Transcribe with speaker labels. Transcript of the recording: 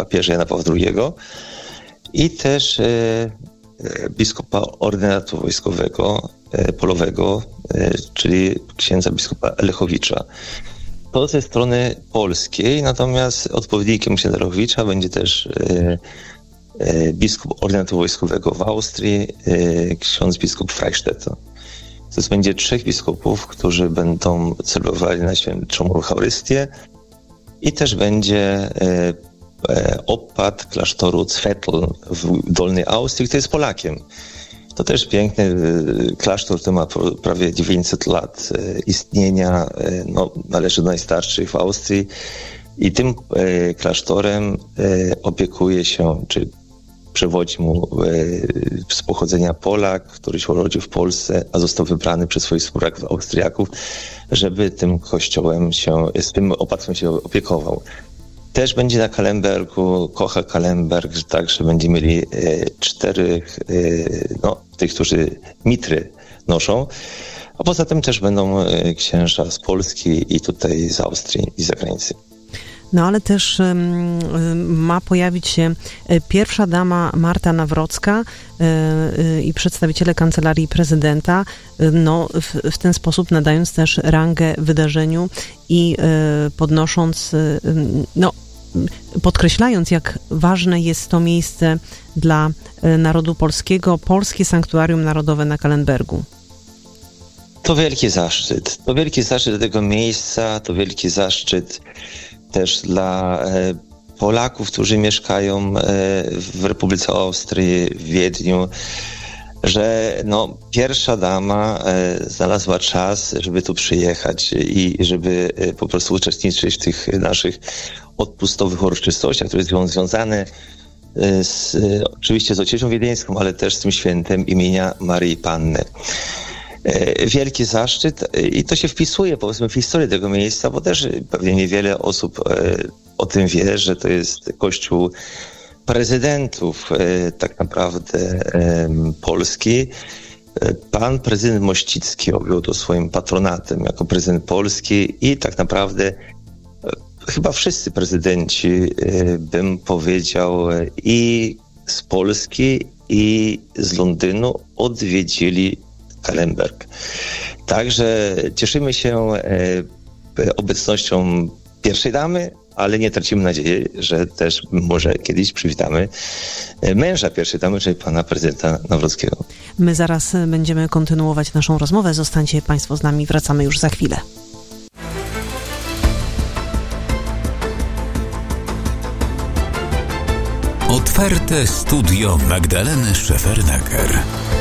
Speaker 1: papieża Jana Pawła II i też biskupa ordynatu wojskowego polowego, czyli księdza biskupa Lechowicza. To ze strony polskiej, natomiast odpowiednikiem księdza Lechowicza będzie też biskup ordynatu wojskowego w Austrii, ksiądz biskup Freistetter. To będzie 3 biskupów, którzy będą celebrowali na Świętszą Eucharystię i też będzie opat klasztoru Zwettl w Dolnej Austrii, który jest Polakiem. To też piękny klasztor, który ma prawie 900 lat istnienia, należy do najstarszych w Austrii i tym klasztorem opiekuje się, czy przewodzi mu z pochodzenia Polak, który się urodził w Polsce, a został wybrany przez swoich współbraków Austriaków, żeby tym kościołem z tym opatstwem się opiekował. Też będzie na Calenbergu, Kocha Calenberg, także będziemy mieli 4 tych, którzy mitry noszą, a poza tym też będą księża z Polski i tutaj z Austrii i z zagranicy.
Speaker 2: No ale też ma pojawić się pierwsza dama Marta Nawrocka i przedstawiciele Kancelarii Prezydenta, w ten sposób nadając też rangę wydarzeniu i podnosząc, podkreślając, jak ważne jest to miejsce dla narodu polskiego, Polskie Sanktuarium Narodowe na Calenbergu.
Speaker 1: To wielki zaszczyt. To wielki zaszczyt tego miejsca, to wielki zaszczyt też dla Polaków, którzy mieszkają w Republice Austrii, w Wiedniu, że pierwsza dama znalazła czas, żeby tu przyjechać i żeby po prostu uczestniczyć w tych naszych odpustowych uroczystościach, które są związane oczywiście z Ocieczą Wiedeńską, ale też z tym świętem imienia Maryi Panny. Wielki zaszczyt i to się wpisuje, powiedzmy, w historię tego miejsca, bo też pewnie niewiele osób o tym wie, że to jest kościół prezydentów tak naprawdę Polski. Pan prezydent Mościcki objął to swoim patronatem jako prezydent Polski i tak naprawdę chyba wszyscy prezydenci, bym powiedział, i z Polski, i z Londynu odwiedzili Calenberg. Także cieszymy się obecnością pierwszej damy, ale nie tracimy nadziei, że też może kiedyś przywitamy męża pierwszej damy, czyli pana prezydenta Nawrockiego.
Speaker 2: My zaraz będziemy kontynuować naszą rozmowę. Zostańcie Państwo z nami, wracamy już za chwilę.
Speaker 3: Otwarte studio Magdaleny Szefernaker.